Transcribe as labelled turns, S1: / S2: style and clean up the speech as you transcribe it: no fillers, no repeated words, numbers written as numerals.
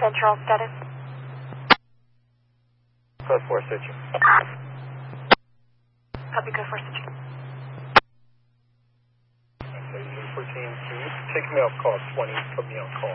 S1: Central status.
S2: Code 4 switching.
S1: Copy, code 4 switching.
S2: Okay, 14, can you take me off call 20, put me on call